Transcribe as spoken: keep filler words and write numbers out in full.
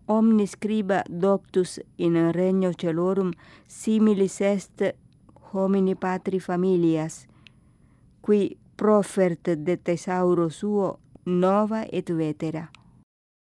omni scriba doctus in regno celorum similis est homini patri familias, qui profert de thesauro suo nova et vetera.